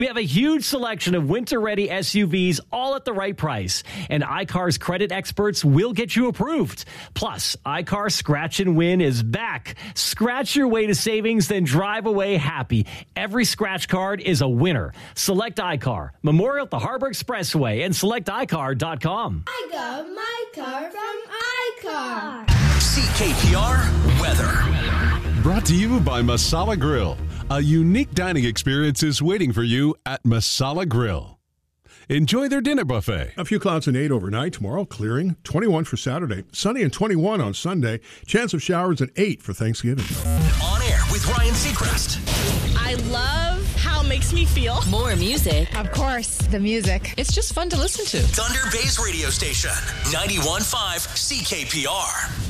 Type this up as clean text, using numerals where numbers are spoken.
We have a huge selection of winter-ready SUVs, all at the right price. And iCar's credit experts will get you approved. Plus, iCar Scratch and Win is back. Scratch your way to savings, then drive away happy. Every scratch card is a winner. Select iCar, Memorial at the Harbor Expressway, and select iCar.com. I got my car from iCar. CKPR weather. Brought to you by Masala Grill. A unique dining experience is waiting for you at Masala Grill. Enjoy their dinner buffet. A few clouds and 8 overnight. Tomorrow, clearing. 21 for Saturday. Sunny and 21 on Sunday. Chance of showers at 8 for Thanksgiving. On air with Ryan Seacrest. I love how it makes me feel. More music. Of course, the music. It's just fun to listen to. Thunder Bay's radio station, 91.5 CKPR.